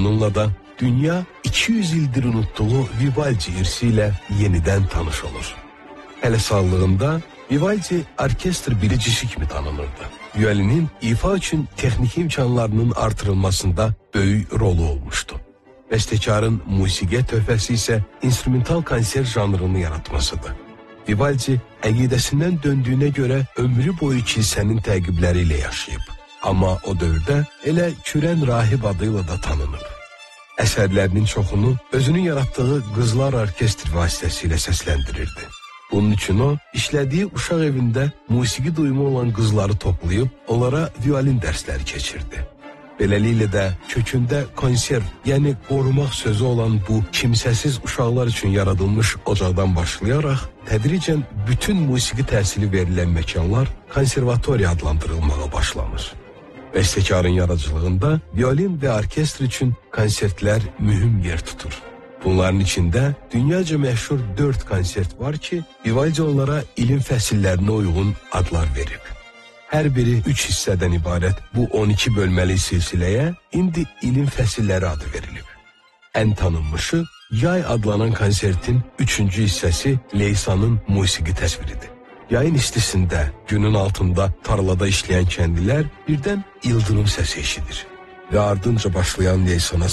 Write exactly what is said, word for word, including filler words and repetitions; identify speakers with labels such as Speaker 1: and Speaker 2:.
Speaker 1: Bununla da dünya iki yüz ildir unuttuğu Vivaldi irsiyle yeniden tanış olur. Hele sağlığında Vivaldi orkestr biricisi kimi tanınırdı. Violinin ifa için texniki imkanlarının artırılmasında böyük rolü olmuştu. Bestekarın musiqiyə töhfəsi isə instrumental konser janrını yaratmasıdır. Vivaldi əqidəsindən döndüyünə görə ömrü boyu kilsənin təqibləri ilə yaşayıb. Amma o dövrdə elə Kürən Rahib adıyla da tanınıb. Əsərlərinin çoxunu özünün yaratdığı qızlar orkestr vasitəsilə səsləndirirdi. Bunun üçün o, işlədiyi uşaq evində musiqi duyumu olan qızları toplayıb, onlara violin dərsləri keçirdi. Beləliklə də kökündə konserv, yəni qorumaq sözü olan bu kimsəsiz uşaqlar üçün yaradılmış ocaqdan başlayaraq, tədricən bütün musiqi təhsili verilən məkanlar konservatoriya adlandırılmağa başlanır. Bəstəkarın yaradıcılığında violin və orkestr üçün konsertlər mühüm yer tutur. Bunların içində dünyaca məşhur dörd konsert var ki, Vivaldi onlara ilim fəsillərinə uyğun adlar verib. Hər biri üç hissədən ibarət bu on iki bölməli silsiləyə indi ilim fəsilləri adı verilib. Ən tanınmışı Yay adlanan konsertin üçüncü hissəsi Leysanın musiqi təsviridir. Yayın istisində, günün altında tarlada işləyən kəndlilər birdən ildırım səsi eşidir və ardınca başlayan Leysana